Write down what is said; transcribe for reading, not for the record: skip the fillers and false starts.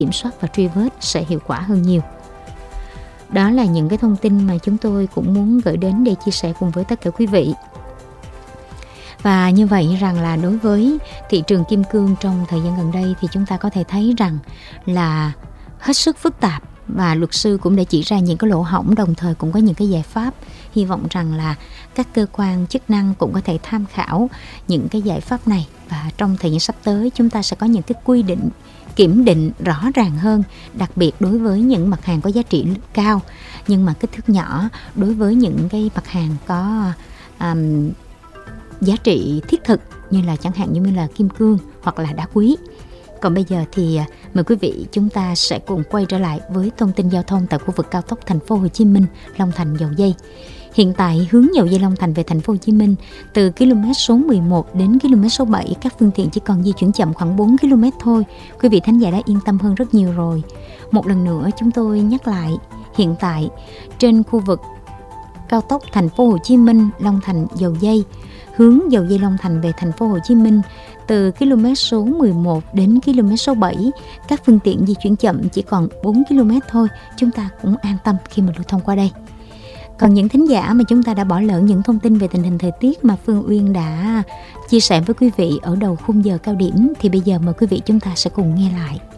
kiểm soát và truy vết sẽ hiệu quả hơn nhiều. Đó là những cái thông tin mà chúng tôi cũng muốn gửi đến để chia sẻ cùng với tất cả quý vị. Và như vậy rằng là đối với thị trường kim cương trong thời gian gần đây thì chúng ta có thể thấy rằng là hết sức phức tạp, và luật sư cũng đã chỉ ra những cái lỗ hổng, đồng thời cũng có những cái giải pháp. Hy vọng rằng là các cơ quan chức năng cũng có thể tham khảo những cái giải pháp này, và trong thời gian sắp tới chúng ta sẽ có những cái quy định kiểm định rõ ràng hơn, đặc biệt đối với những mặt hàng có giá trị cao nhưng mà kích thước nhỏ, đối với những cái mặt hàng có giá trị thiết thực như là chẳng hạn như là kim cương hoặc là đá quý. Còn bây giờ thì mời quý vị chúng ta sẽ cùng quay trở lại với thông tin giao thông tại khu vực cao tốc Thành phố Hồ Chí Minh Long Thành Dầu Giây. Hiện tại hướng Dầu Giây Long Thành về Thành phố Hồ Chí Minh từ km số 11 đến km số 7 các phương tiện chỉ còn di chuyển chậm khoảng 4 km thôi. Quý vị thính giả đã yên tâm hơn rất nhiều rồi. Một lần nữa chúng tôi nhắc lại, hiện tại trên khu vực cao tốc Thành phố Hồ Chí Minh Long Thành Dầu Giây, hướng Dầu Giây Long Thành về Thành phố Hồ Chí Minh từ km số 11 đến km số 7 các phương tiện di chuyển chậm chỉ còn 4 km thôi. Chúng ta cũng an tâm khi mà lưu thông qua đây. Còn những thính giả mà chúng ta đã bỏ lỡ những thông tin về tình hình thời tiết mà Phương Uyên đã chia sẻ với quý vị ở đầu khung giờ cao điểm thì bây giờ mời quý vị chúng ta sẽ cùng nghe lại.